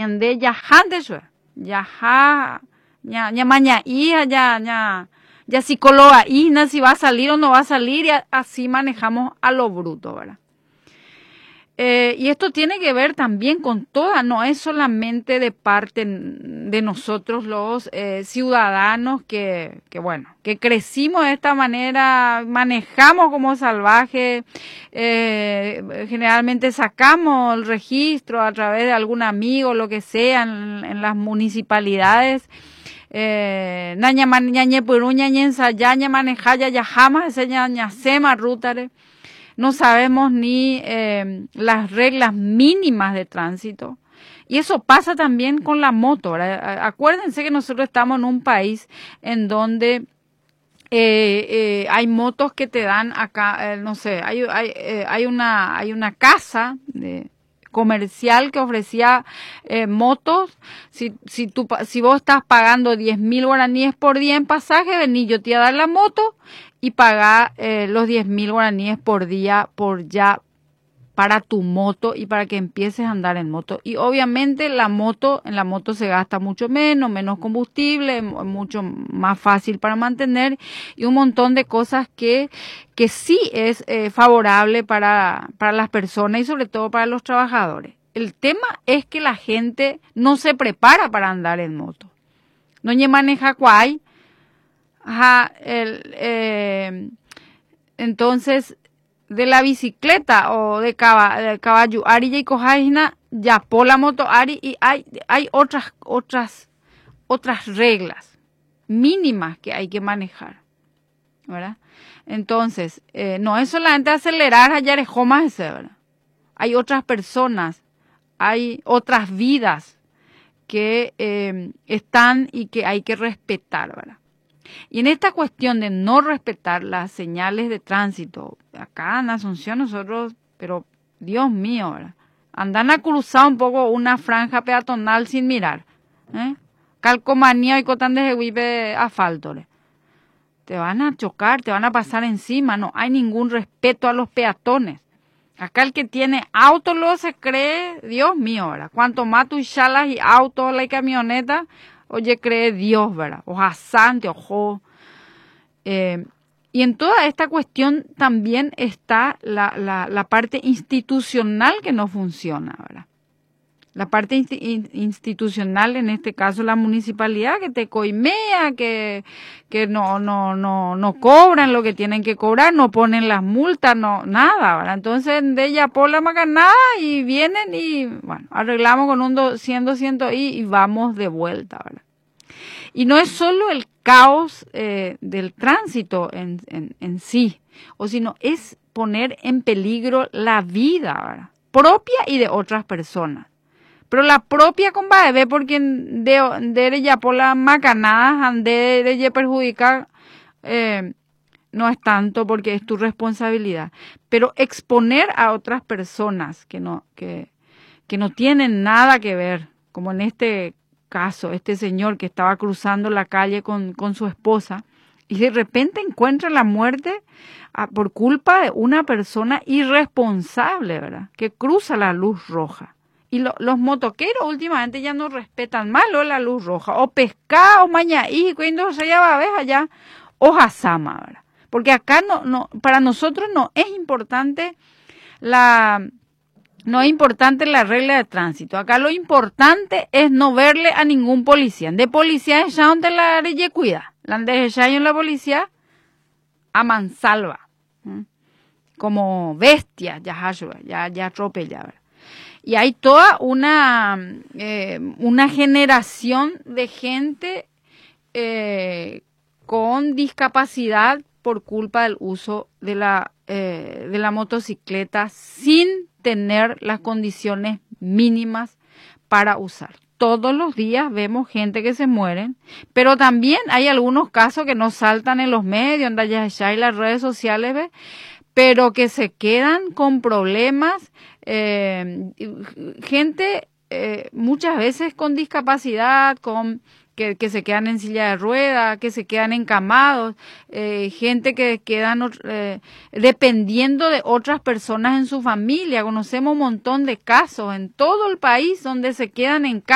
ñande yaja de eso, yaja, ña maña hija, ya psicóloga Isna, si va a salir o no va a salir, y así manejamos a lo bruto, ¿verdad? Y esto tiene que ver también con toda, no es solamente de parte de nosotros los ciudadanos que crecimos de esta manera, manejamos como salvajes, generalmente sacamos el registro a través de algún amigo, lo que sea, en las municipalidades. No sabemos ni las reglas mínimas de tránsito. Y eso pasa también con la moto, ¿verdad? Acuérdense que nosotros estamos en un país en donde hay motos que te dan acá, no sé, hay una casa comercial que ofrecía motos. Si vos estás pagando 10.000 guaraníes por día en pasaje, vení, yo te voy a dar la moto y pagar los 10.000 guaraníes por día para tu moto y para que empieces a andar en moto. Y obviamente en la moto se gasta mucho menos combustible, mucho más fácil para mantener y un montón de cosas que sí es favorable para las personas y sobre todo para los trabajadores. El tema es que la gente no se prepara para andar en moto. No se maneja cuay. Entonces, de la bicicleta o de caballo, ari y cojaina, ya por la moto ari, y hay otras reglas mínimas que hay que manejar, ¿verdad? Entonces, no es solamente acelerar allá de jomas, ¿verdad? Hay otras personas, hay otras vidas que están y que hay que respetar, ¿verdad? Y en esta cuestión de no respetar las señales de tránsito, acá en Asunción nosotros, pero Dios mío, ¿verdad? Andan a cruzar un poco una franja peatonal sin mirar, calcomanía y cotán de huipe asfalto, te van a chocar, te van a pasar encima, no hay ningún respeto a los peatones. Acá el que tiene auto luego se cree, Dios mío, ¿verdad? Cuanto más tú chalas y autos, la camioneta, oye, cree Dios, ¿verdad? Oja sante, ojo. Y en toda esta cuestión también está la parte institucional que no funciona, ¿verdad? La parte institucional, en este caso la municipalidad, que te coimea, que no cobran lo que tienen que cobrar, no ponen las multas, no, nada, ¿verdad? Entonces, de ella por la macanada y vienen y, bueno, arreglamos con un 200 y vamos de vuelta, ¿verdad? Y no es solo el caos del tránsito en sí, sino es poner en peligro la vida, ¿verdad? Propia y de otras personas. Pero la propia compa ve porque de ella por las macanadas, de ella perjudicar, no es tanto porque es tu responsabilidad. Pero exponer a otras personas que no tienen nada que ver, como en este caso, este señor que estaba cruzando la calle con su esposa y de repente encuentra la muerte por culpa de una persona irresponsable, ¿verdad? Que cruza la luz roja. Y los motoqueros últimamente ya no respetan más la luz roja. O pesca, o mañaí, cuando se llama a ver allá, o jasama, ¿verdad? Porque acá no, para nosotros no es importante la regla de tránsito. Acá lo importante es no verle a ningún policía. De policía es ya donde la ley cuida. La de ya en la policía a mansalva. Como bestia, ya atropella, ¿verdad? Y hay toda una generación de gente con discapacidad por culpa del uso de la motocicleta sin tener las condiciones mínimas para usar. Todos los días vemos gente que se mueren, pero también hay algunos casos que no saltan en los medios, en las redes sociales, ¿ves? Pero que se quedan con problemas, gente muchas veces con discapacidad, que se quedan en silla de ruedas, que se quedan encamados, gente que quedan dependiendo de otras personas en su familia. Conocemos un montón de casos en todo el país donde se quedan en